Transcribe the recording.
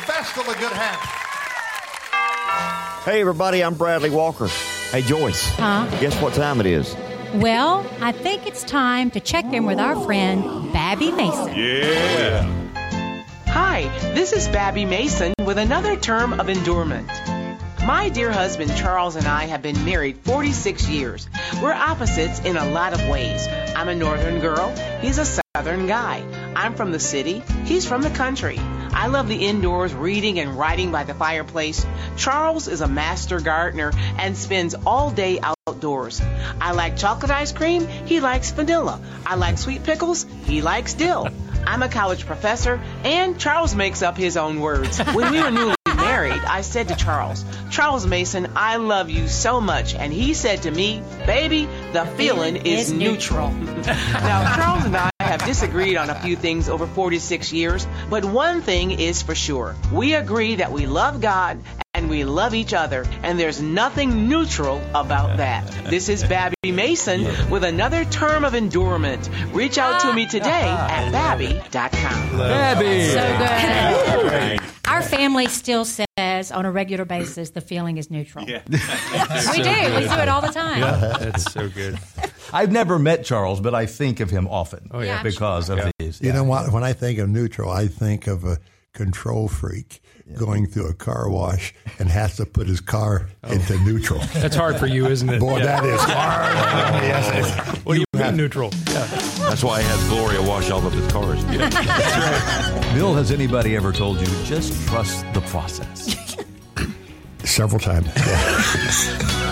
best of the good hats. Hey, everybody, I'm Bradley Walker. Hey, Joyce. Huh? Guess what time it is? Well, I think it's time to check in with our friend, Babby Mason. Yeah. Hi, this is Babby Mason with another term of endurement. My dear husband Charles and I have been married 46 years. We're opposites in a lot of ways. I'm a northern girl. He's a southern guy. I'm from the city. He's from the country. I love the indoors, reading and writing by the fireplace. Charles is a master gardener and spends all day outdoors. I like chocolate ice cream. He likes vanilla. I like sweet pickles. He likes dill. I'm a college professor, and Charles makes up his own words. When we were newly married, I said to Charles, Charles Mason, I love you so much. And he said to me, baby, the feeling is neutral. Now, Charles and I have disagreed on a few things over 46 years, but one thing is for sure. We agree that we love God and we love each other, and there's nothing neutral about that. This is Babby Mason with another term of endurement. Reach out to me today at Babby.com. Babby! So good. Our family still says on a regular basis the feeling is neutral. Yeah. We do. We do it all the time. Yeah, that's so good. I've never met Charles, but I think of him often yeah. because of these. You know what? When I think of neutral, I think of a control freak going through a car wash and has to put his car into neutral. That's hard for you, isn't it? Boy, that is hard. Yes, What do you mean neutral? That's why I had Gloria wash all of his cars. Yeah. Bill, has anybody ever told you just trust the process? several times. Yeah.